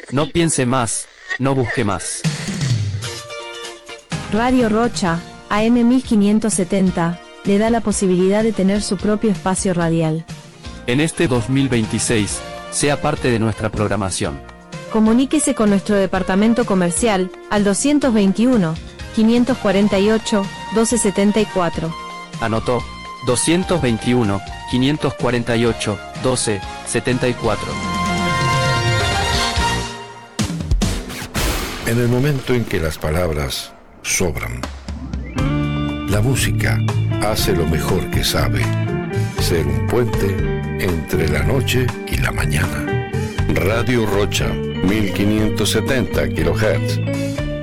No piense más, no busque más. Radio Rocha, AM 1570, le da la posibilidad de tener su propio espacio radial. En este 2026, sea parte de nuestra programación. Comuníquese con nuestro departamento comercial, al 221 548 1274. Anotó, 221 548 1274. En el momento en que las palabras sobran, la música hace lo mejor que sabe, ser un puente entre la noche y la mañana. Radio Rocha, 1570 kHz.